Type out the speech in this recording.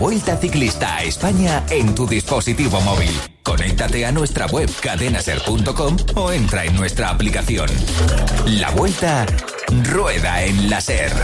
Vuelta Ciclista a España en tu dispositivo móvil. Conéctate a nuestra web cadenaser.com o entra en nuestra aplicación. La Vuelta rueda en la SER.